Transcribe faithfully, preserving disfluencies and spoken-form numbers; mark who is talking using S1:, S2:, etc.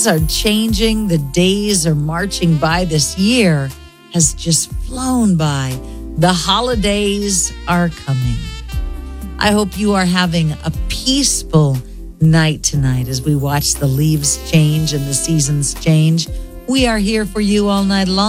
S1: seasons are changing. The days are marching by. This year has just flown by. The holidays are coming. I hope you are having a peaceful night tonight as we watch the leaves change and the seasons change. We are here for you all night long.